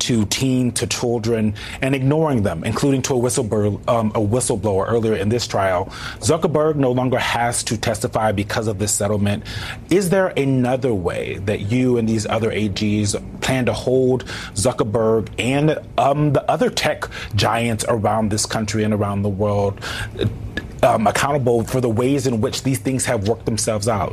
to teen, to children, and ignoring them, including to a whistleblower earlier in this trial. Zuckerberg no longer has to testify because of this settlement. Is there another way that you and these other AGs plan to hold Zuckerberg and the other tech giants around this country and around the world accountable for the ways in which these things have worked themselves out?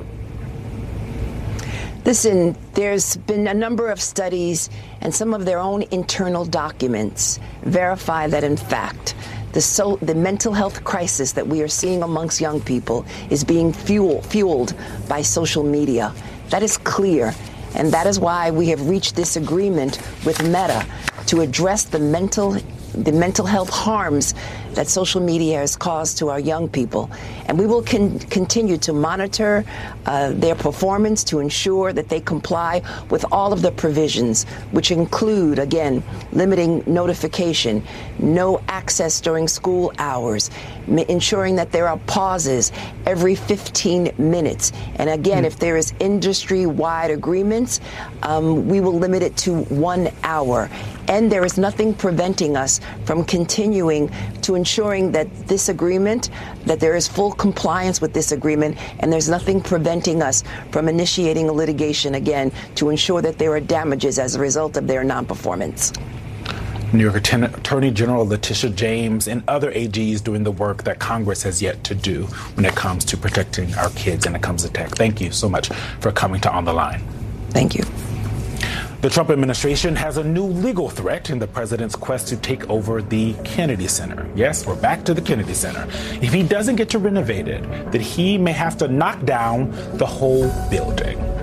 Listen, there's been a number of studies and some of their own internal documents verify that, in fact, the mental health crisis that we are seeing amongst young people is being fueled by social media. That is clear. And that is why we have reached this agreement with Meta to address the mental health harms that social media has caused to our young people. And we will continue to monitor their performance to ensure that they comply with all of the provisions, which include, again, limiting notification, no access during school hours, ensuring that there are pauses every 15 minutes. And again, if there is industry-wide agreements, we will limit it to 1 hour. And there is nothing preventing us from continuing to ensuring that this agreement, that there is full compliance with this agreement, and there's nothing preventing us from initiating a litigation again to ensure that there are damages as a result of their non-performance. New York Attorney General Letitia James and other AGs doing the work that Congress has yet to do when it comes to protecting our kids and it comes to tech. Thank you so much for coming to On the Line. Thank you. The Trump administration has a new legal threat in the president's quest to take over the Kennedy Center. Yes, we're back to the Kennedy Center. If he doesn't get to renovate it, then he may have to knock down the whole building.